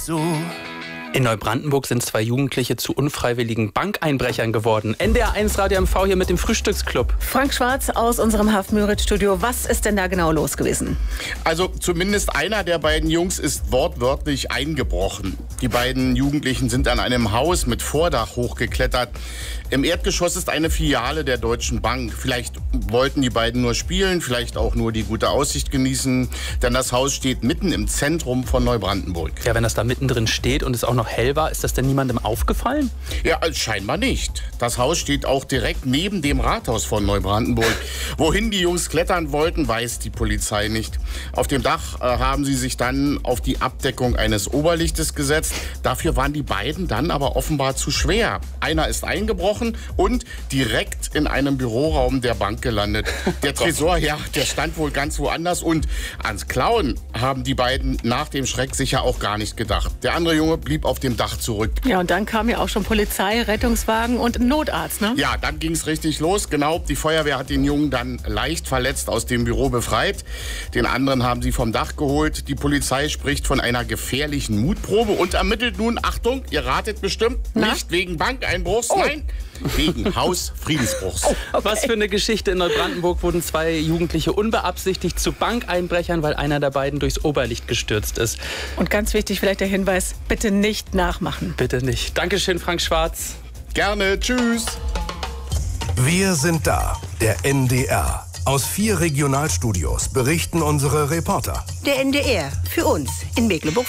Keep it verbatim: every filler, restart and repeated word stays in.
so. In Neubrandenburg sind zwei Jugendliche zu unfreiwilligen Bankeinbrechern geworden. N D R eins Radio M V hier mit dem Frühstücksclub. Frank Schwarz aus unserem Haft-Müritz-Studio. Was ist denn da genau los gewesen? Also zumindest einer der beiden Jungs ist wortwörtlich eingebrochen. Die beiden Jugendlichen sind an einem Haus mit Vordach hochgeklettert. Im Erdgeschoss ist eine Filiale der Deutschen Bank. Vielleicht wollten die beiden nur spielen, vielleicht auch nur die gute Aussicht genießen. Denn das Haus steht mitten im Zentrum von Neubrandenburg. Ja, wenn das da mittendrin steht und es auch noch hell war, ist das denn niemandem aufgefallen? Ja, scheinbar nicht. Das Haus steht auch direkt neben dem Rathaus von Neubrandenburg. Wohin die Jungs klettern wollten, weiß die Polizei nicht. Auf dem Dach äh, haben sie sich dann auf die Abdeckung eines Oberlichtes gesetzt. Dafür waren die beiden dann aber offenbar zu schwer. Einer ist eingebrochen und direkt in einem Büroraum der Bank gelandet. Der Tresor, ja, der stand wohl ganz woanders. Und ans Klauen haben die beiden nach dem Schreck sicher auch gar nicht gedacht. Der andere Junge blieb auf dem Dach zurück. Ja, und dann kam ja auch schon Polizei, Rettungswagen und ein Notarzt, ne? Ja, dann ging es richtig los. Genau, die Feuerwehr hat den Jungen dann leicht verletzt aus dem Büro befreit. Den anderen haben sie vom Dach geholt. Die Polizei spricht von einer gefährlichen Mutprobe und ermittelt nun, Achtung, ihr ratet bestimmt, Na? nicht wegen Bankeinbruchs, Oh. nein, wegen Hausfriedensbruchs. Oh, okay. Was für eine Geschichte. In Neubrandenburg wurden zwei Jugendliche unbeabsichtigt zu Bankeinbrechern, weil einer der beiden durchs Oberlicht gestürzt ist. Und ganz wichtig vielleicht der Hinweis, bitte nicht nachmachen. Bitte nicht. Dankeschön, Frank Schwarz. Gerne, tschüss. Wir sind da, der N D R. Aus vier Regionalstudios berichten unsere Reporter. Der N D R, für uns in Mecklenburg-Vorpommern.